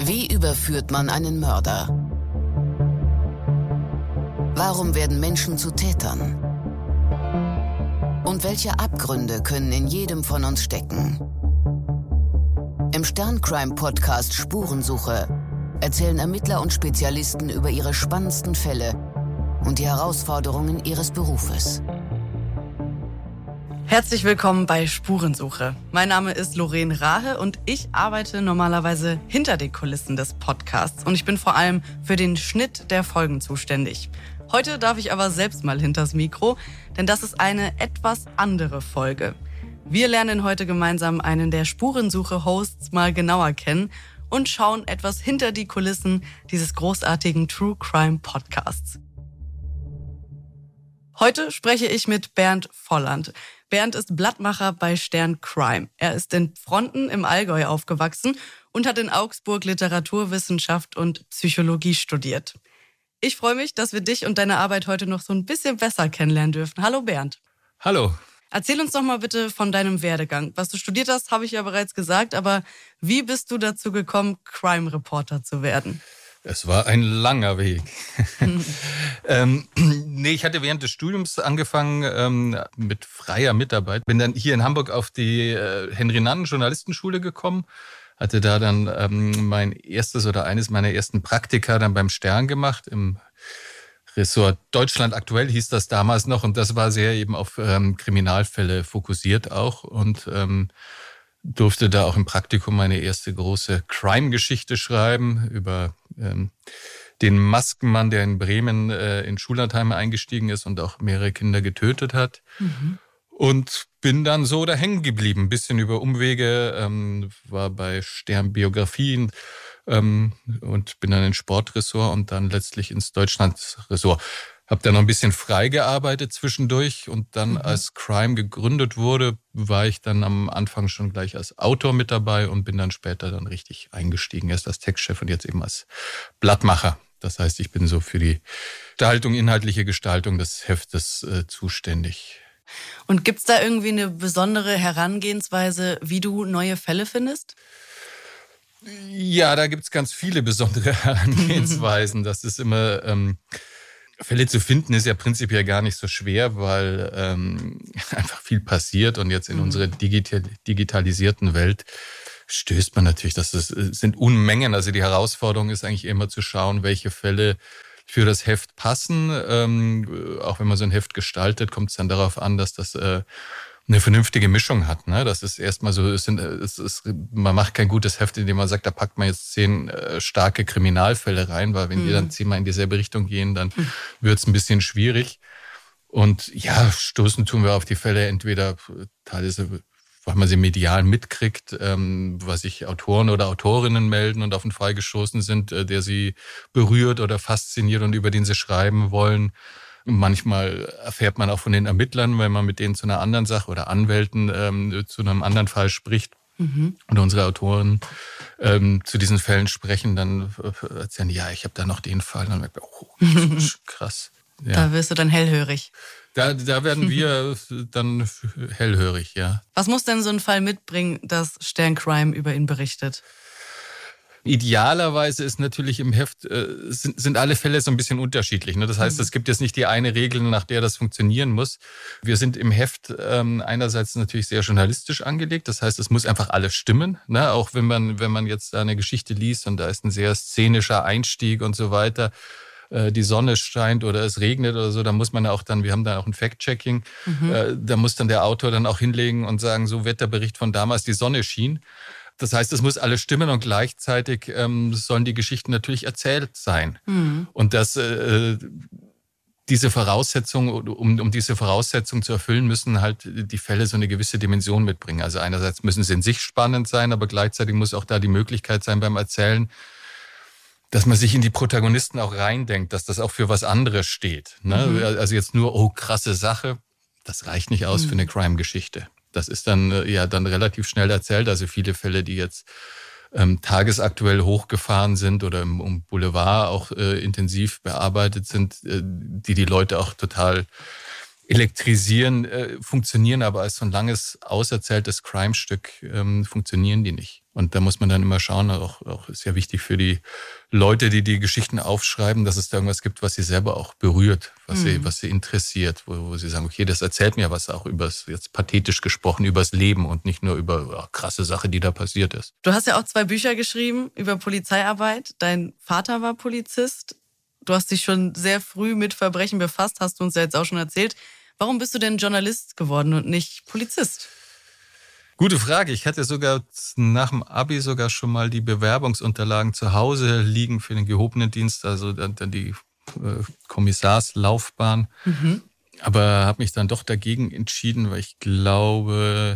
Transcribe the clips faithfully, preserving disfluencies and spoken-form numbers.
Wie überführt man einen Mörder? Warum werden Menschen zu Tätern? Und welche Abgründe können in jedem von uns stecken? Im Stern-Crime-Podcast Spurensuche erzählen Ermittler und Spezialisten über ihre spannendsten Fälle und die Herausforderungen ihres Berufes. Herzlich willkommen bei Spurensuche. Mein Name ist Lorraine Rahe und ich arbeite normalerweise hinter den Kulissen des Podcasts. Und ich bin vor allem für den Schnitt der Folgen zuständig. Heute darf ich aber selbst mal hinters Mikro, denn das ist eine etwas andere Folge. Wir lernen heute gemeinsam einen der Spurensuche-Hosts mal genauer kennen und schauen etwas hinter die Kulissen dieses großartigen True Crime Podcasts. Heute spreche ich mit Bernd Volland. Bernd ist Blattmacher bei Stern Crime. Er ist in Pfronten im Allgäu aufgewachsen und hat in Augsburg Literaturwissenschaft und Psychologie studiert. Ich freue mich, dass wir dich und deine Arbeit heute noch so ein bisschen besser kennenlernen dürfen. Hallo Bernd. Hallo. Erzähl uns doch mal bitte von deinem Werdegang. Was du studiert hast, habe ich ja bereits gesagt, aber wie bist du dazu gekommen, Crime-Reporter zu werden? Es war ein langer Weg. Mhm. ähm, nee, ich hatte während des Studiums angefangen ähm, mit freier Mitarbeit. Bin dann hier in Hamburg auf die äh, Henry-Nannen-Journalistenschule gekommen. Hatte da dann ähm, mein erstes oder eines meiner ersten Praktika dann beim Stern gemacht. Im Ressort Deutschland aktuell hieß das damals noch. Und das war sehr eben auf ähm, Kriminalfälle fokussiert auch. Und ähm, durfte da auch im Praktikum meine erste große Crime-Geschichte schreiben über ähm, den Maskenmann, der in Bremen äh, in Schullandheime eingestiegen ist und auch mehrere Kinder getötet hat. Mhm. Und bin dann so da hängen geblieben, ein bisschen über Umwege, ähm, war bei Stern Biografien ähm, und bin dann ins Sportressort und dann letztlich ins Deutschlandressort. Habe dann noch ein bisschen frei gearbeitet zwischendurch und dann, mhm. als Crime gegründet wurde, war ich dann am Anfang schon gleich als Autor mit dabei und bin dann später dann richtig eingestiegen, erst als Textchef und jetzt eben als Blattmacher. Das heißt, ich bin so für die Gestaltung, inhaltliche Gestaltung des Heftes äh, zuständig. Und gibt's da irgendwie eine besondere Herangehensweise, wie du neue Fälle findest? Ja, da gibt's ganz viele besondere Herangehensweisen. Das ist immer... Ähm, Fälle zu finden ist ja prinzipiell gar nicht so schwer, weil ähm, einfach viel passiert und jetzt in mhm. unserer digital, digitalisierten Welt stößt man natürlich, dass es sind Unmengen. Also die Herausforderung ist eigentlich immer zu schauen, welche Fälle für das Heft passen. Ähm, auch wenn man so ein Heft gestaltet, kommt es dann darauf an, dass das äh, eine vernünftige Mischung hat. Ne? Das ist erstmal so, es sind, es ist, man macht kein gutes Heft, indem man sagt, da packt man jetzt zehn äh, starke Kriminalfälle rein, weil wenn mhm. wir dann zehnmal in dieselbe Richtung gehen, dann mhm. wird es ein bisschen schwierig. Und ja, stoßen tun wir auf die Fälle entweder teilweise, weil man sie medial mitkriegt, ähm, was sich Autoren oder Autorinnen melden und auf einen Fall gestoßen sind, äh, der sie berührt oder fasziniert und über den sie schreiben wollen. Manchmal erfährt man auch von den Ermittlern, wenn man mit denen zu einer anderen Sache oder Anwälten ähm, zu einem anderen Fall spricht. Mhm. Und unsere Autoren ähm, zu diesen Fällen sprechen, dann erzählen die, ja, ich habe da noch den Fall. Und dann merkt man, oh, krass. Ja. Da wirst du dann hellhörig. Da, da werden wir dann hellhörig, ja. Was muss denn so ein Fall mitbringen, dass Stern Crime über ihn berichtet? Idealerweise ist natürlich im Heft, äh, sind, sind alle Fälle so ein bisschen unterschiedlich. Ne? Das heißt, mhm. es gibt jetzt nicht die eine Regel, nach der das funktionieren muss. Wir sind im Heft ähm, einerseits natürlich sehr journalistisch angelegt. Das heißt, es muss einfach alles stimmen. Ne? Auch wenn man, wenn man jetzt da eine Geschichte liest und da ist ein sehr szenischer Einstieg und so weiter, äh, die Sonne scheint oder es regnet oder so, da muss man auch dann, wir haben da auch ein Fact-Checking, mhm. äh, da muss dann der Autor dann auch hinlegen und sagen, so Wetterbericht von damals, die Sonne schien. Das heißt, es muss alles stimmen und gleichzeitig ähm, sollen die Geschichten natürlich erzählt sein. Mhm. Und das, äh, diese Voraussetzung, um, um diese Voraussetzung zu erfüllen, müssen halt die Fälle so eine gewisse Dimension mitbringen. Also einerseits müssen sie in sich spannend sein, aber gleichzeitig muss auch da die Möglichkeit sein beim Erzählen, dass man sich in die Protagonisten auch reindenkt, dass das auch für was anderes steht. Ne? Mhm. Also jetzt nur, oh, krasse Sache, das reicht nicht aus mhm. für eine Crime-Geschichte. Das ist dann ja dann relativ schnell erzählt. Also viele Fälle, die jetzt ähm, tagesaktuell hochgefahren sind oder im, im Boulevard auch äh, intensiv bearbeitet sind, äh, die die Leute auch total elektrisieren, äh, funktionieren aber als so ein langes, auserzähltes Crime-Stück ähm, funktionieren die nicht. Und da muss man dann immer schauen, auch, auch ist ja wichtig für die Leute, die die Geschichten aufschreiben, dass es da irgendwas gibt, was sie selber auch berührt, was, mhm. sie, was sie interessiert, wo, wo sie sagen, okay, das erzählt mir was auch übers, jetzt pathetisch gesprochen, übers Leben und nicht nur über ja, krasse Sache, die da passiert ist. Du hast ja auch zwei Bücher geschrieben über Polizeiarbeit. Dein Vater war Polizist. Du hast dich schon sehr früh mit Verbrechen befasst, hast du uns ja jetzt auch schon erzählt. Warum bist du denn Journalist geworden und nicht Polizist? Gute Frage. Ich hatte sogar nach dem Abi sogar schon mal die Bewerbungsunterlagen zu Hause liegen für den gehobenen Dienst, also dann, dann die äh, Kommissarslaufbahn. Mhm. Aber habe mich dann doch dagegen entschieden, weil ich glaube,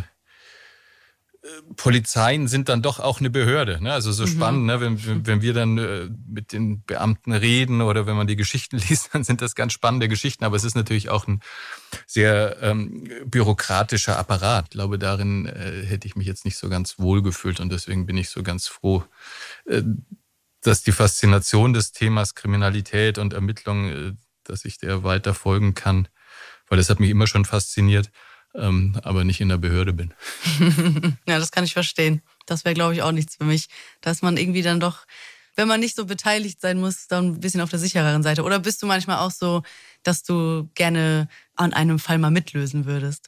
Polizeien sind dann doch auch eine Behörde. Ne? Also so mhm. spannend, ne? wenn, wenn wir dann äh, mit den Beamten reden oder wenn man die Geschichten liest, dann sind das ganz spannende Geschichten. Aber es ist natürlich auch ein sehr ähm, bürokratischer Apparat. Ich glaube, darin äh, hätte ich mich jetzt nicht so ganz wohl gefühlt. Und deswegen bin ich so ganz froh, äh, dass die Faszination des Themas Kriminalität und Ermittlung, äh, dass ich der weiter folgen kann. Weil das hat mich immer schon fasziniert. Ähm, aber nicht in der Behörde bin. Ja, das kann ich verstehen. Das wäre, glaube ich, auch nichts für mich. Da ist man irgendwie dann doch, wenn man nicht so beteiligt sein muss, dann ein bisschen auf der sichereren Seite. Oder bist du manchmal auch so, dass du gerne an einem Fall mal mitlösen würdest?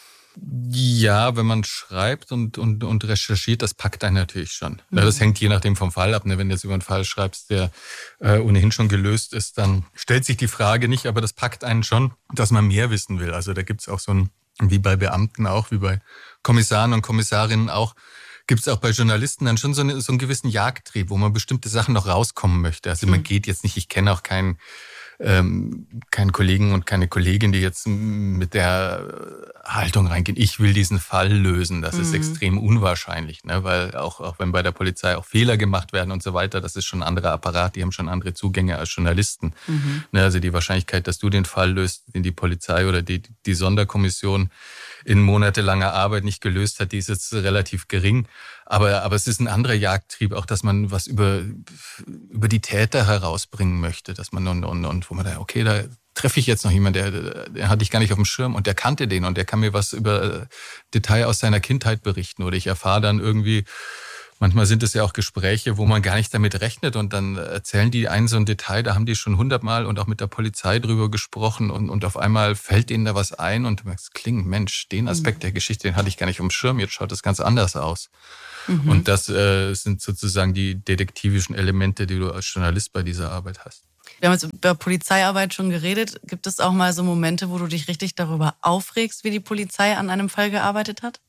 Ja, wenn man schreibt und, und, und recherchiert, das packt einen natürlich schon. Mhm. Das hängt je nachdem vom Fall ab. Wenn du jetzt über einen Fall schreibst, der äh, ohnehin schon gelöst ist, dann stellt sich die Frage nicht, aber das packt einen schon, dass man mehr wissen will. Also da gibt es auch so ein wie bei Beamten auch, wie bei Kommissaren und Kommissarinnen auch, gibt es auch bei Journalisten dann schon so, eine, so einen gewissen Jagdtrieb, wo man bestimmte Sachen noch rauskommen möchte. Also man geht jetzt nicht, ich kenne auch keinen ähm, keinen Kollegen und keine Kollegin, die jetzt mit der Haltung reingehen, ich will diesen Fall lösen. Das mhm. ist extrem unwahrscheinlich, ne? Weil auch, auch wenn bei der Polizei auch Fehler gemacht werden und so weiter, das ist schon ein anderer Apparat, die haben schon andere Zugänge als Journalisten. Mhm. Ne? Also die Wahrscheinlichkeit, dass du den Fall löst, den die Polizei oder die, die Sonderkommission in monatelanger Arbeit nicht gelöst hat, die ist jetzt relativ gering. Aber, aber es ist ein anderer Jagdtrieb, auch dass man was über, über die Täter herausbringen möchte, dass man und, und, und wo man da, okay, da treffe ich jetzt noch jemanden, der, der hatte ich gar nicht auf dem Schirm und der kannte den und der kann mir was über Detail aus seiner Kindheit berichten oder ich erfahre dann irgendwie, manchmal sind es ja auch Gespräche, wo man gar nicht damit rechnet und dann erzählen die einen so ein Detail, da haben die schon hundertmal und auch mit der Polizei drüber gesprochen und, und auf einmal fällt denen da was ein und du merkst, klingt, Mensch, den Aspekt der Geschichte, den hatte ich gar nicht auf dem Schirm, jetzt schaut das ganz anders aus. Mhm. Und das äh, sind sozusagen die detektivischen Elemente, die du als Journalist bei dieser Arbeit hast. Wir haben jetzt über Polizeiarbeit schon geredet. Gibt es auch mal so Momente, wo du dich richtig darüber aufregst, wie die Polizei an einem Fall gearbeitet hat?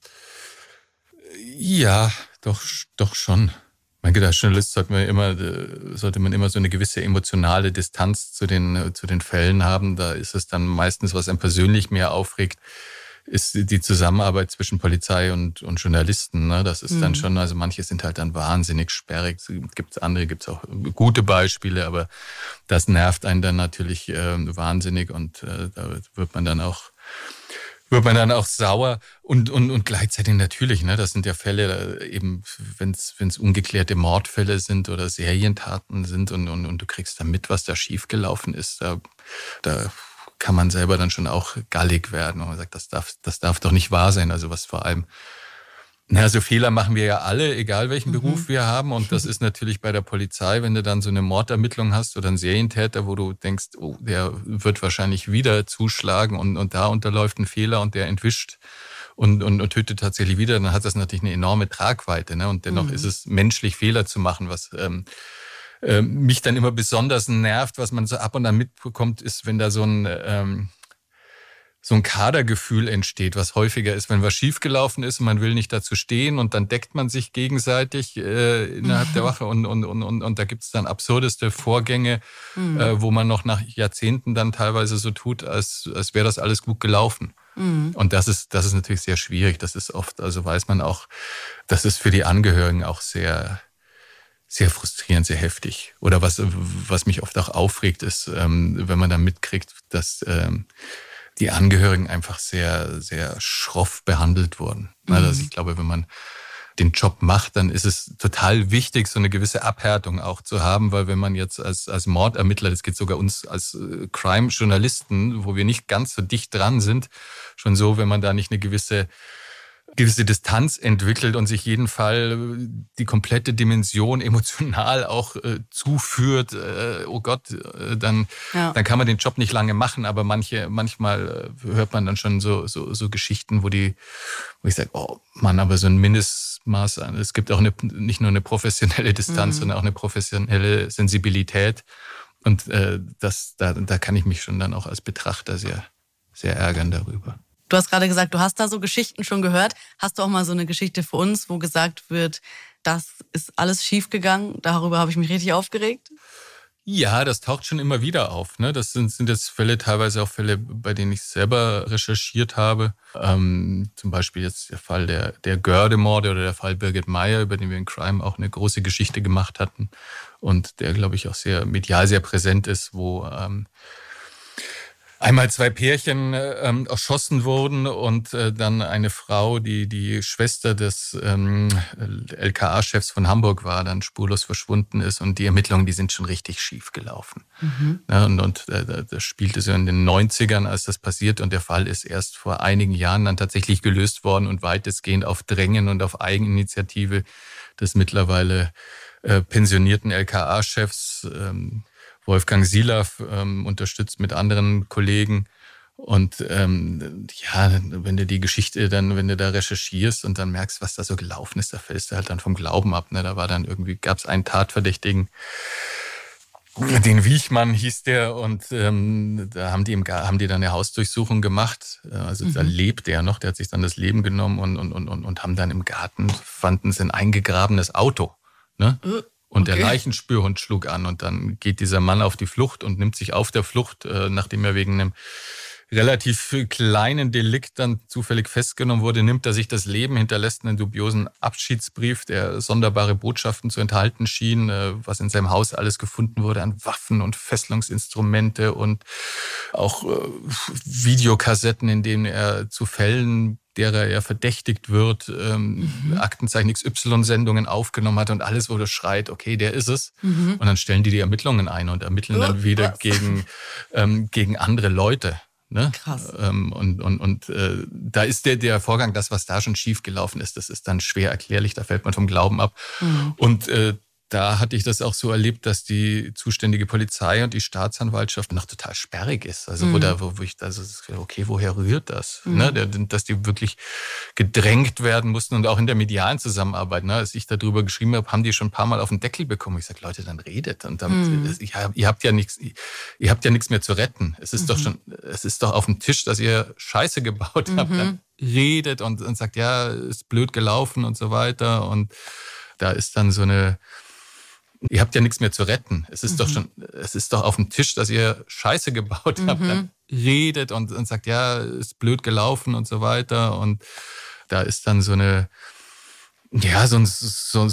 Ja, doch, doch schon. Mein Gott, als Journalist sollte man immer, sollte man immer so eine gewisse emotionale Distanz zu den, zu den Fällen haben. Da ist es dann meistens, was einen persönlich mehr aufregt, ist die Zusammenarbeit zwischen Polizei und, und Journalisten. Ne? Das ist mhm. dann schon, also manche sind halt dann wahnsinnig sperrig. Es gibt andere, gibt es auch gute Beispiele, aber das nervt einen dann natürlich äh, wahnsinnig und äh, da wird man dann auch wird man dann auch sauer und, und, und gleichzeitig natürlich, ne, das sind ja Fälle, eben, wenn es ungeklärte Mordfälle sind oder Serientaten sind und, und, und du kriegst da mit, was da schiefgelaufen ist, da, da kann man selber dann schon auch gallig werden und man sagt, das darf, das darf doch nicht wahr sein, also was vor allem, na, so Fehler machen wir ja alle, egal welchen mhm. Beruf wir haben und das ist natürlich bei der Polizei, wenn du dann so eine Mordermittlung hast oder einen Serientäter, wo du denkst, oh, der wird wahrscheinlich wieder zuschlagen und, und da unterläuft ein Fehler und der entwischt und, und, und tötet tatsächlich wieder, dann hat das natürlich eine enorme Tragweite, ne? Und dennoch mhm. ist es menschlich, Fehler zu machen, was ähm, äh, mich dann immer besonders nervt, was man so ab und an mitbekommt, ist, wenn da so ein ähm, so ein Kadergefühl entsteht, was häufiger ist, wenn was schiefgelaufen ist und man will nicht dazu stehen und dann deckt man sich gegenseitig äh, innerhalb mhm. der Wache und, und, und, und, und da gibt es dann absurdeste Vorgänge, mhm. äh, wo man noch nach Jahrzehnten dann teilweise so tut, als, als wäre das alles gut gelaufen. Mhm. Und das ist, das ist natürlich sehr schwierig. Das ist oft, also weiß man auch, das ist für die Angehörigen auch sehr, sehr frustrierend, sehr heftig. Oder was, was mich oft auch aufregt, ist, ähm, wenn man dann mitkriegt, dass ähm, die Angehörigen einfach sehr, sehr schroff behandelt wurden. Mhm. Also ich glaube, wenn man den Job macht, dann ist es total wichtig, so eine gewisse Abhärtung auch zu haben, weil wenn man jetzt als, als Mordermittler, das geht sogar uns als äh, Crime-Journalisten, wo wir nicht ganz so dicht dran sind, schon so, wenn man da nicht eine gewisse gewisse Distanz entwickelt und sich jeden Fall die komplette Dimension emotional auch äh, zuführt, äh, oh Gott, äh, dann, ja. dann kann man den Job nicht lange machen, aber manche, manchmal äh, hört man dann schon so, so, so Geschichten, wo die, wo ich sage, oh Mann, aber so ein Mindestmaß an, es gibt auch eine, nicht nur eine professionelle Distanz, mhm. sondern auch eine professionelle Sensibilität und äh, das, da, da kann ich mich schon dann auch als Betrachter sehr, sehr ärgern darüber. Du hast gerade gesagt, du hast da so Geschichten schon gehört. Hast du auch mal so eine Geschichte für uns, wo gesagt wird, das ist alles schiefgegangen? Darüber habe ich mich richtig aufgeregt. Ja, das taucht schon immer wieder auf. Ne? Das sind, sind jetzt Fälle, teilweise auch Fälle, bei denen ich selber recherchiert habe. Ähm, zum Beispiel jetzt der Fall der, der Görde-Morde oder der Fall Birgit Meyer, über den wir in Crime auch eine große Geschichte gemacht hatten. Und der, glaube ich, auch sehr medial sehr präsent ist, wo ähm, einmal zwei Pärchen ähm, erschossen wurden und äh, dann eine Frau, die die Schwester des ähm, L K A-Chefs von Hamburg war, dann spurlos verschwunden ist. Und die Ermittlungen, die sind schon richtig schief gelaufen. Mhm. Ja, und und äh, das spielte so in den neunzigern, als das passiert. Und der Fall ist erst vor einigen Jahren dann tatsächlich gelöst worden und weitestgehend auf Drängen und auf Eigeninitiative des mittlerweile äh, pensionierten L K A-Chefs ähm, Wolfgang Silaff, ähm, unterstützt mit anderen Kollegen. Und ähm, ja, wenn du die Geschichte dann, wenn du da recherchierst und dann merkst, was da so gelaufen ist, da fällst du halt dann vom Glauben ab. Ne? Da war dann irgendwie, gab es einen Tatverdächtigen, den Wiechmann hieß der, und ähm, da haben die, im, haben die dann eine Hausdurchsuchung gemacht. Also mhm. da lebt der noch, der hat sich dann das Leben genommen und, und, und, und haben dann im Garten, fanden sie ein eingegrabenes Auto. Ne? Mhm. Und okay. der Leichenspürhund schlug an und dann geht dieser Mann auf die Flucht und nimmt sich auf der Flucht, äh, nachdem er wegen einem relativ kleinen Delikt dann zufällig festgenommen wurde, nimmt er sich das Leben, hinterlässt einen dubiosen Abschiedsbrief, der sonderbare Botschaften zu enthalten schien, äh, was in seinem Haus alles gefunden wurde an Waffen und Fesselungsinstrumente und auch äh, Videokassetten, in denen er zu Fällen, derer er verdächtigt wird, ähm, mhm. Aktenzeichen X Y-Sendungen aufgenommen hat und alles, wo du schreit, okay, der ist es. Mhm. Und dann stellen die die Ermittlungen ein und ermitteln oh, dann wieder gegen, ähm, gegen andere Leute. Ne? Krass. Ähm, und und, und äh, da ist der, der Vorgang, das, was da schon schief gelaufen ist, das ist dann schwer erklärlich, da fällt man vom Glauben ab. Mhm. Und äh, da hatte ich das auch so erlebt, dass die zuständige Polizei und die Staatsanwaltschaft noch total sperrig ist. Also mhm. wo da, wo, wo ich da so, okay, woher rührt das? Mhm. Ne? Dass die wirklich gedrängt werden mussten und auch in der medialen Zusammenarbeit. Ne? Als ich darüber geschrieben habe, haben die schon ein paar Mal auf den Deckel bekommen. Ich sage, Leute, dann redet. Und damit, mhm. ihr, ihr habt ja nichts, ihr habt ja nichts mehr zu retten. Es ist mhm. doch schon, es ist doch auf dem Tisch, dass ihr Scheiße gebaut mhm. habt. Dann redet und, und sagt, ja, ist blöd gelaufen und so weiter. Und da ist dann so eine, ihr habt ja nichts mehr zu retten. Es ist mhm. doch schon, es ist doch auf dem Tisch, dass ihr Scheiße gebaut habt. Mhm. Dann redet und, und sagt, ja, ist blöd gelaufen und so weiter. Und da ist dann so eine, ja, so ein, so,